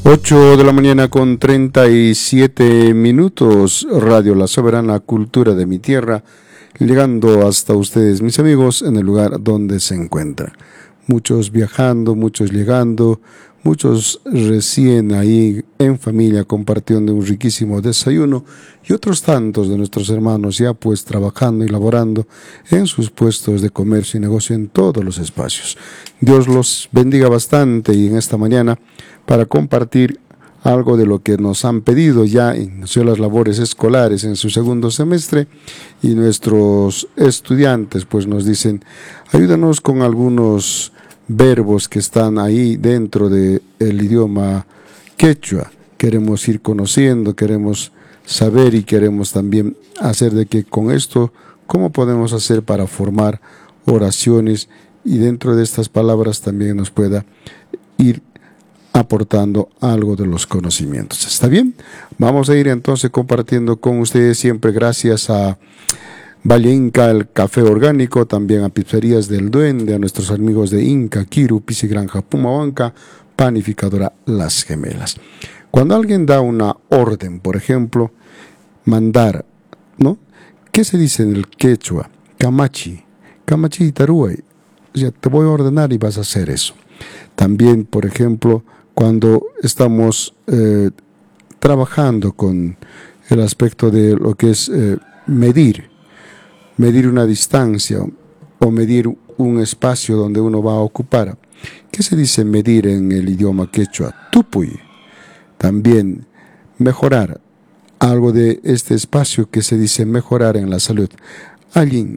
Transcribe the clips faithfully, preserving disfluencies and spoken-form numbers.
ocho de la mañana con treinta y siete minutos, Radio La Soberana, Cultura de mi Tierra, llegando hasta ustedes, mis amigos, en el lugar donde se encuentran. Muchos viajando, muchos llegando, muchos recién ahí en familia compartiendo un riquísimo desayuno y otros tantos de nuestros hermanos ya pues trabajando y laborando en sus puestos de comercio y negocio en todos los espacios. Dios los bendiga bastante y en esta mañana para compartir algo de lo que nos han pedido ya en las labores escolares en su segundo semestre, y nuestros estudiantes pues nos dicen: ayúdanos con algunos verbos que están ahí dentro del idioma quechua. Queremos ir conociendo, queremos saber y queremos también hacer de que con esto, ¿cómo podemos hacer para formar oraciones? Y dentro de estas palabras también nos pueda ir aportando algo de los conocimientos. ¿Está bien? Vamos a ir entonces compartiendo con ustedes, siempre gracias a Valle Inca, el café orgánico, también a Pizzerías del Duende, a nuestros amigos de Inca, Kiru, Pisigranja, Pumahuanca, Panificadora Las Gemelas. Cuando alguien da una orden, por ejemplo, mandar, ¿no? ¿Qué se dice en el quechua? Camachi, Camachi Taruay. O sea, te voy a ordenar y vas a hacer eso. También, por ejemplo, cuando estamos eh, trabajando con el aspecto de lo que es eh, medir, medir una distancia o medir un espacio donde uno va a ocupar. ¿Qué se dice medir en el idioma quechua? Tupuy. También mejorar, algo de este espacio que se dice mejorar en la salud. Allin,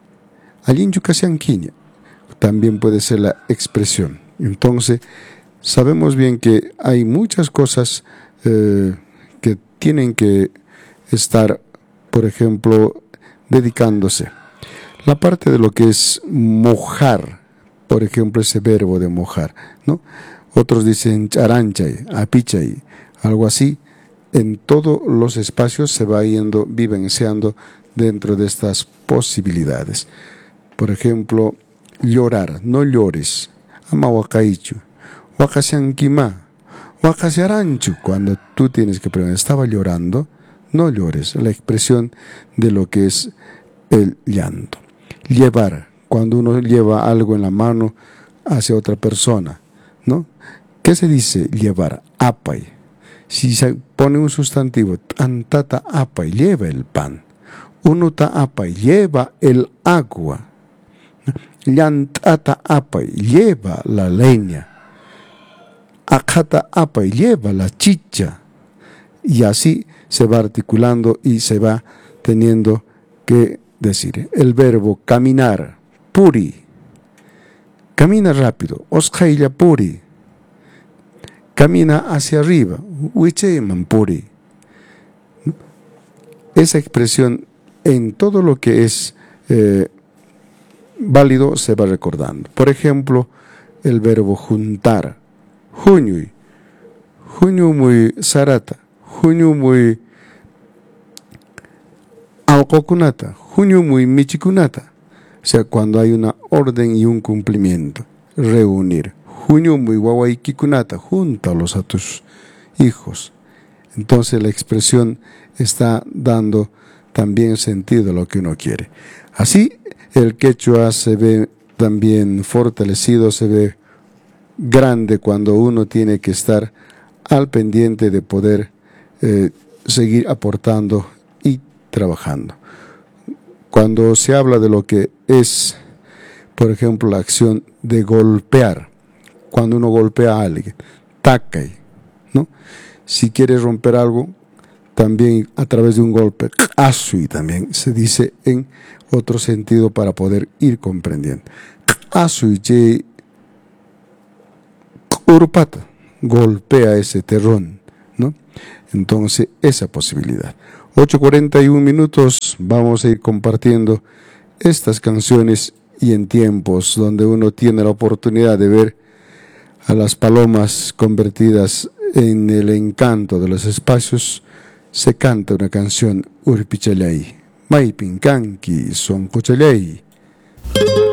allin yucasianquiña, también puede ser la expresión. Entonces, sabemos bien que hay muchas cosas eh, que tienen que estar, por ejemplo, dedicándose. La parte de lo que es mojar, por ejemplo, ese verbo de mojar, ¿no? Otros dicen charanchay, apichay, algo así. En todos los espacios se va yendo, vivenciando dentro de estas posibilidades. Por ejemplo, llorar, no llores. Ama wakaichu, wakasiankima, wakasiaranchu. Cuando tú tienes que preguntar, estaba llorando, no llores. La expresión de lo que es el llanto. Llevar, cuando uno lleva algo en la mano hacia otra persona, ¿no? ¿Qué se dice llevar? Apay. Si se pone un sustantivo, antata apay, lleva el pan. Unuta apay, lleva el agua. Llantata apay, lleva la leña. Akata apay, lleva la chicha. Y así se va articulando y se va teniendo que decir. El verbo caminar, puri. Camina rápido, osjailla puri. Camina hacia arriba, huicheman puri. Esa expresión en todo lo que es eh, válido se va recordando. Por ejemplo, el verbo juntar, juñuy, juñu muy sarata, juñu muy alcokunata, juñu muy michikunata. O sea, cuando hay una orden y un cumplimiento, reunir. Juñu muy guawaikikunata, júntalos a tus hijos. Entonces la expresión está dando también sentido a lo que uno quiere. Así el quechua se ve también fortalecido, se ve grande cuando uno tiene que estar al pendiente de poder eh, seguir aportando y trabajando. Cuando se habla de lo que es, por ejemplo, la acción de golpear, cuando uno golpea a alguien, tacay, ¿no? Si quieres romper algo, también a través de un golpe, asui también se dice en otro sentido para poder ir comprendiendo. Asui ye urpata, golpea ese terrón, ¿no? Entonces, esa posibilidad. ocho cuarenta y un minutos, vamos a ir compartiendo estas canciones y en tiempos donde uno tiene la oportunidad de ver a las palomas convertidas en el encanto de los espacios, se canta una canción Urpichalay, Maipinkanki, Son Cochalay.